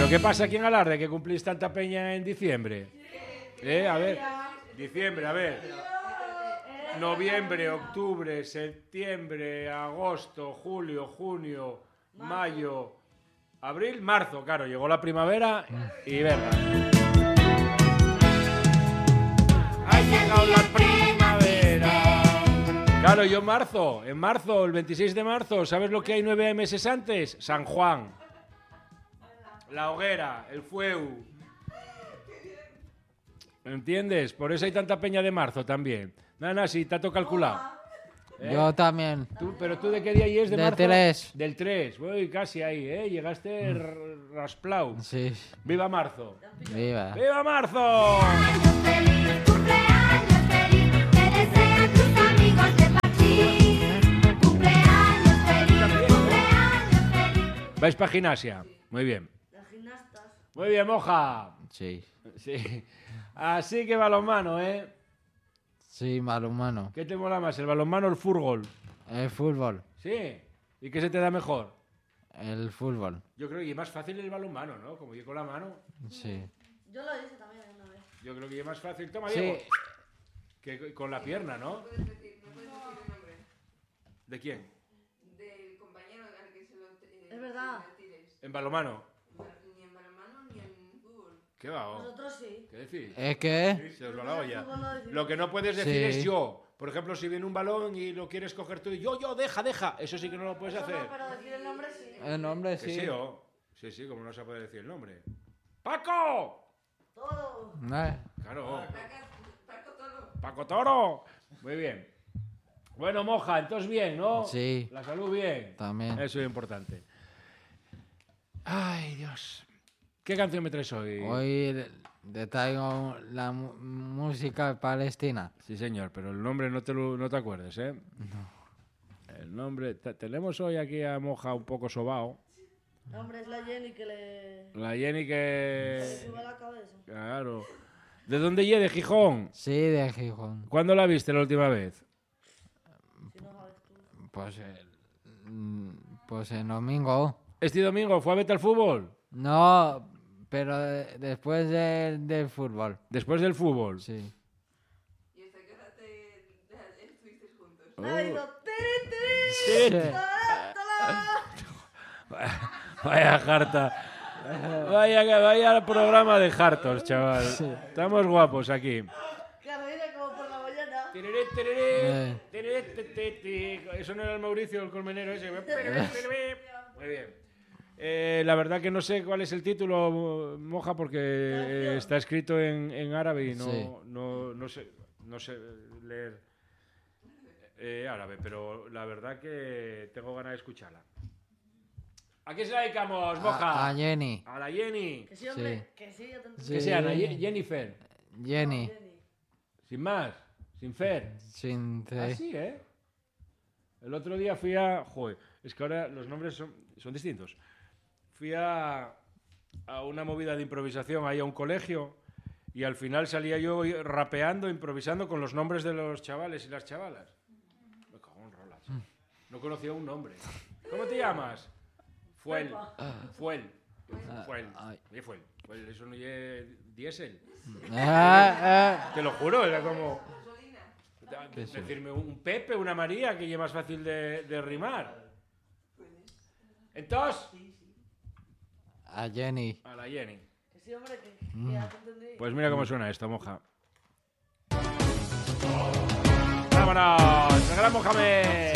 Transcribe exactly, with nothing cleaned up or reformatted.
¿Pero qué pasa aquí en Alarde que cumplís tanta peña en diciembre? Eh, a ver, diciembre, a ver. Noviembre, octubre, septiembre, agosto, julio, junio, mayo, abril, marzo. Claro, llegó la primavera y verga. Ha llegado la primavera. Claro, yo en marzo, en marzo, el veintiséis de marzo, ¿sabes lo que hay nueve meses antes? San Juan. La hoguera, el fueu. ¿Entiendes? Por eso hay tanta peña de marzo también. Nada, nada, sí, te ha calculado. ¿Eh? Yo también. ¿Tú, ¿Pero tú de qué día es de Del marzo? tres. Del tres. Uy, casi ahí, ¿eh? Llegaste mm. rasplau. Sí. ¡Viva marzo! Viva. ¡Viva marzo! Cumpleaños feliz, cumpleaños feliz, te desean tus amigos de Parchís. Cumpleaños feliz, cumpleaños feliz. ¿Vais para gimnasia? Muy bien. Las gimnastas. Muy bien, moja. Sí. Sí. Así que balonmano, ¿eh? Sí, balonmano. ¿Qué te mola más, el balonmano o el fútbol? El fútbol. Sí. ¿Y qué se te da mejor? El fútbol. Yo creo que es más fácil el balonmano, ¿no? Como yo con la mano. Sí. Yo lo hice también una vez. Yo creo que es más fácil. Toma, Sí. Diego. Que con la pierna, ¿no? No puedes decir, no puedes decir el nombre ¿De quién? del compañero al que se lo eh, Es verdad. se lo tires. En balonmano. Ni en balonmano ni en fútbol. ¿Qué va? oh? Nosotros sí. ¿Qué decís? ¿Es que? Se os va la olla. Fútbol no decimos. Lo que no puedes decir Sí. es yo. Por ejemplo, si viene un balón y lo quieres coger tú y yo, yo, deja, deja. Eso sí que no lo puedes Eso hacer. no, pero decir el nombre sí. El nombre Que sí. sí, ¿o? Sí, sí, como no se puede decir el nombre. ¡Paco! Todo. No. Claro. Paco todo. ¡Paco Toro! Muy bien. Bueno, moja, entonces bien, ¿no? Sí. La salud bien. También. Eso es importante. Ay, Dios. ¿Qué canción me traes hoy? Hoy te traigo la mu- música palestina. Sí, señor, pero el nombre no te, lo- no te acuerdes, ¿eh? No. El nombre... te- Tenemos hoy aquí a Moja un poco sobao. El hombre es la Jenny que le... La Jenny le que... sube la cabeza. Claro. ¿De dónde llegue, de Gijón? Sí, de Gijón. ¿Cuándo la viste la última vez? Si no sabes tú. Pues el, mm, pues el domingo. ¿Este domingo fue a verte al fútbol? No, pero de- después del del fútbol. Después del fútbol. Sí. ¿Y hasta qué hora te, te estuvisteis juntos? Oh. Me ha dicho, ¡tiri, tiri! Sí. ¡Talá, talá! Vaya, vaya jarta. Vaya, vaya programa de hartos, chaval. Estamos guapos aquí. Claro, viene como por la mañana. Tiriri, tiriri, Eh. tiriri, ti, ti, ti. Eso no era el Mauricio, el colmenero ese. Muy bien. Eh, la verdad que no sé cuál es el título, Moja, porque eh, está escrito en, en árabe y no, Sí. no, no, sé, no sé leer eh, árabe, pero la verdad que tengo ganas de escucharla. ¿A qué se la dedicamos, Moja? A, a Jenny. A la Jenny. Que sí, hombre. Que sí, ya te entendí. Sí. Que sea Ana Ye- Jennifer. Jenny. Jenny. Sin más. Sin Fer. Sin C. Así, ¿eh? El otro día fui a... Joder, es que ahora los nombres son, son distintos. Fui a, a una movida de improvisación ahí a un colegio y al final salía yo rapeando, improvisando con los nombres de los chavales y las chavalas. Me cago en rolas. No conocía un nombre. ¿Cómo te llamas? Fuel. Fuel. Fuel. Ay. Oye, Fuel. Fuel, eso no es diésel. Ah, Te lo juro, era como... Decirme un Pepe, una María, que es más fácil de, de rimar. Entonces, ah. A Jenny. a la Jenny. Que sí, hombre, que, que ya te entendí. Pues mira cómo suena esto, Moja. ¡Vámonos! ¡El gran Mohamed!